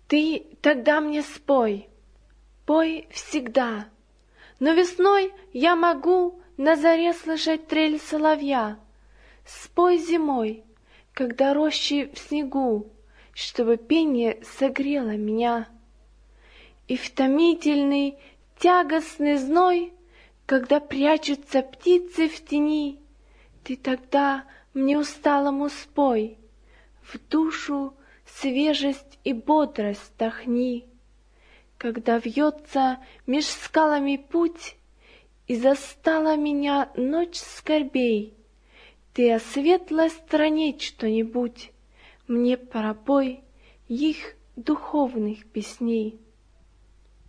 Ты тогда мне спой, пой всегда, но весной я могу на заре слышать трель соловья. Спой зимой, когда рощи в снегу, чтобы пение согрело меня. И в томительный, тягостный зной, когда прячутся птицы в тени, ты тогда мне усталому спой, в душу свежесть и бодрость вдохни. Когда вьется меж скалами путь, и застала меня ночь скорбей, ты о светлой стороне что-нибудь мне пропой их духовных песней.